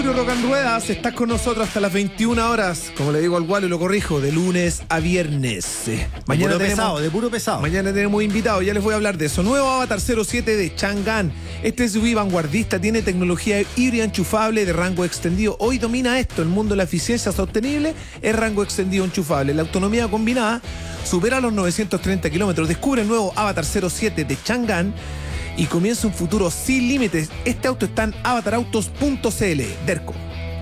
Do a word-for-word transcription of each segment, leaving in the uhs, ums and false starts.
Rock and Ruedas, estás con nosotros hasta las veintiuna horas, como le digo al Walo y lo corrijo, de lunes a viernes. Eh, mañana de puro tenemos, pesado, de puro pesado. Mañana tenemos invitados, ya les voy a hablar de eso. Nuevo Avatar cero siete de Chang'an. Este S U V vanguardista tiene tecnología híbrida enchufable de rango extendido. Hoy domina esto, el mundo de la eficiencia sostenible es rango extendido enchufable. La autonomía combinada supera los novecientos treinta kilómetros. Descubre el nuevo Avatar cero siete de Chang'an y comienza un futuro sin límites. Este auto está en avatar autos punto c l. Derco.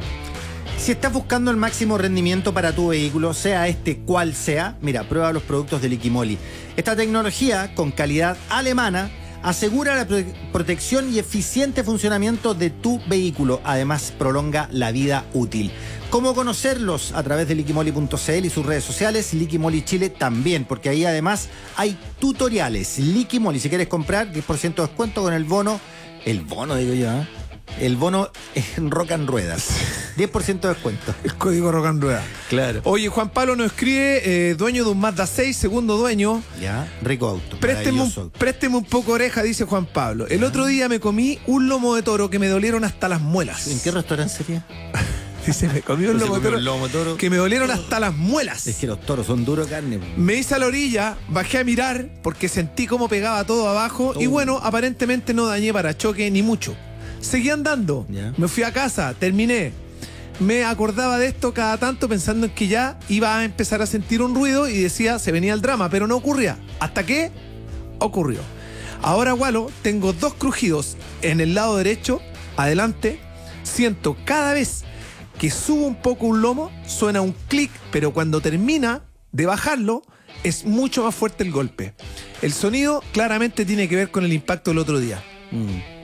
Si estás buscando el máximo rendimiento para tu vehículo, sea este cual sea, mira, prueba los productos de Liquimoli. Esta tecnología, con calidad alemana, asegura la prote- protección y eficiente funcionamiento de tu vehículo. Además, prolonga la vida útil. ¿Cómo conocerlos? A través de liquimoli punto c l y sus redes sociales, Liquimoli Chile también, porque ahí además hay tutoriales. Liquimoli, si quieres comprar, diez por ciento de descuento con el bono, el bono digo yo, ¿eh? El bono en Rock and Ruedas. diez por ciento de descuento. El código Rock and Ruedas. Claro. Oye, Juan Pablo nos escribe, eh, dueño de un Mazda seis, segundo dueño. Ya, rico auto. Présteme un, présteme un poco oreja, dice Juan Pablo. El otro día me comí un lomo de toro que me dolieron hasta las muelas. ¿En qué restaurante sería? Dice, me comí un lomo, toro, lomo toro que me dolieron hasta las muelas. Es que los toros son duros de carne. Me hice a la orilla, bajé a mirar porque sentí cómo pegaba todo abajo. Oh. Y bueno, aparentemente no dañé parachoque ni mucho. Seguí andando, yeah. Me fui a casa, terminé. Me acordaba de esto cada tanto pensando en que ya iba a empezar a sentir un ruido y decía, se venía el drama, pero no ocurría. ¿Hasta qué? Ocurrió. Ahora, Walo, tengo dos crujidos en el lado derecho, adelante. Siento cada vez que subo un poco un lomo, suena un clic, pero cuando termina de bajarlo, es mucho más fuerte el golpe. El sonido claramente tiene que ver con el impacto del otro día. Mm.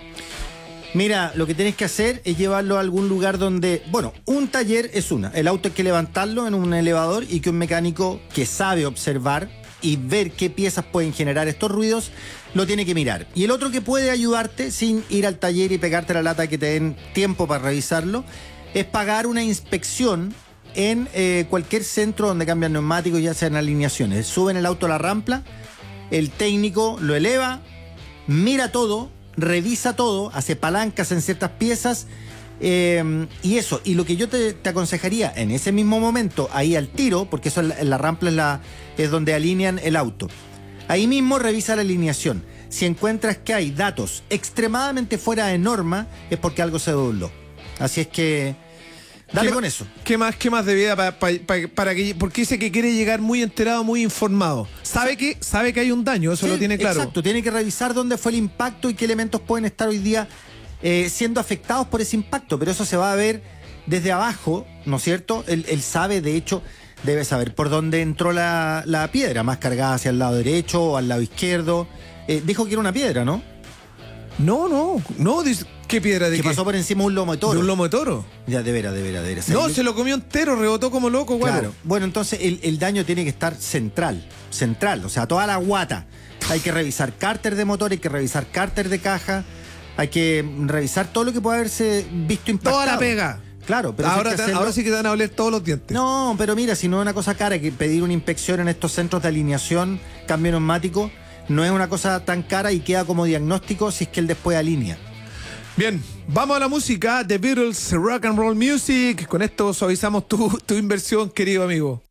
Mira, lo que tenés que hacer es llevarlo a algún lugar donde... Bueno, un taller es una. El auto hay que levantarlo en un elevador y que un mecánico que sabe observar y ver qué piezas pueden generar estos ruidos, lo tiene que mirar. Y el otro que puede ayudarte sin ir al taller y pegarte la lata que te den tiempo para revisarlo, es pagar una inspección en eh, cualquier centro donde cambian neumáticos, ya sean alineaciones. Suben el auto a la rampa, el técnico lo eleva, mira todo, revisa todo, hace palancas en ciertas piezas eh, y eso. Y lo que yo te, te aconsejaría en ese mismo momento, ahí al tiro, porque eso es la, la rampa es, la, es donde alinean el auto, ahí mismo revisa la alineación. Si encuentras que hay datos extremadamente fuera de norma, es porque algo se dobló. Así es que dale con eso. ¿Qué más, qué más de vida para, para, para, para que, porque dice que quiere llegar muy enterado, muy informado? Sabe que, sabe que hay un daño, eso sí, lo tiene claro. Exacto, tiene que revisar dónde fue el impacto y qué elementos pueden estar hoy día eh, siendo afectados por ese impacto, pero eso se va a ver desde abajo, ¿no es cierto? Él, él sabe, de hecho, debe saber por dónde entró la, la piedra, más cargada hacia el lado derecho o al lado izquierdo. Eh, dijo que era una piedra, ¿no? No, no, no, dice... ¿Qué piedra de qué? qué? Pasó por encima un lomo de toro. ¿De un lomo de toro? Ya, de veras, de veras, de veras. No, se lo comió entero, rebotó como loco, güey. Claro. Bueno, entonces el, el daño tiene que estar central, central, o sea, toda la guata. Hay que revisar cárter de motor, hay que revisar cárter de caja, hay que revisar todo lo que puede haberse visto impactado. Toda la pega. Claro, pero ahora, hay que te, ahora sí que te van a oler todos los dientes. No, pero mira, si no es una cosa cara, hay que pedir una inspección en estos centros de alineación, cambio neumático, no es una cosa tan cara y queda como diagnóstico si es que él después alinea. Bien, vamos a la música. The Beatles, Rock and Roll Music. Con esto suavizamos tu, tu inversión, querido amigo.